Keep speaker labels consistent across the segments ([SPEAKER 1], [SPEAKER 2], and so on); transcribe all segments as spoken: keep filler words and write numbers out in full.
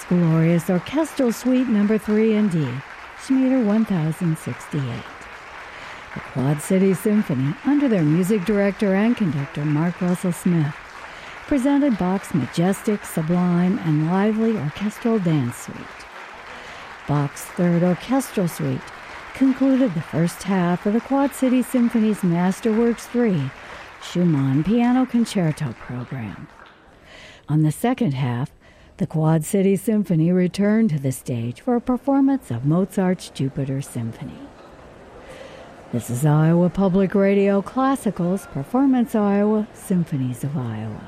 [SPEAKER 1] Glorious Orchestral Suite Number three in D, Schmieder one thousand sixty-eight. The Quad City Symphony, under their music director and conductor Mark Russell Smith, presented Bach's majestic, sublime, and lively orchestral dance suite. Bach's Third Orchestral Suite concluded the first half of the Quad City Symphony's Masterworks three Schumann Piano Concerto program. On the second half, the Quad City Symphony returned to the stage for a performance of Mozart's Jupiter Symphony. This is Iowa Public Radio Classical's Performance Iowa Symphonies of Iowa.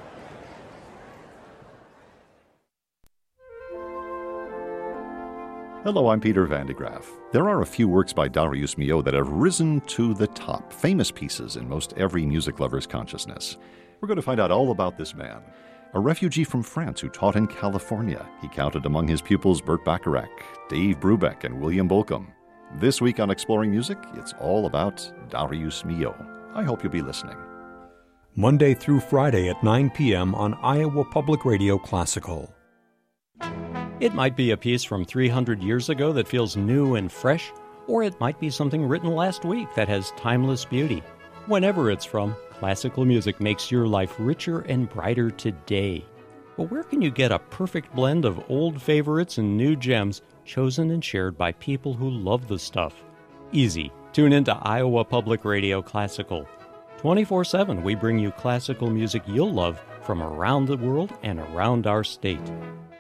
[SPEAKER 2] Hello, I'm Peter Van de Graaff. There are a few works by Darius Milhaud that have risen to the top, famous pieces in most every music lover's consciousness. We're going to find out all about this man. A refugee from France who taught in California. He counted among his pupils Burt Bacharach, Dave Brubeck, and William Bolcom. This week on Exploring Music, it's all about Darius Milhaud. I hope you'll be listening.
[SPEAKER 3] Monday through Friday at nine p.m. on Iowa Public Radio Classical.
[SPEAKER 4] It might be a piece from three hundred years ago that feels new and fresh, or it might be something written last week that has timeless beauty. Whenever it's from, classical music makes your life richer and brighter today. But where can you get a perfect blend of old favorites and new gems chosen and shared by people who love the stuff? Easy. Tune into Iowa Public Radio Classical. twenty-four seven, we bring you classical music you'll love from around the world and around our state.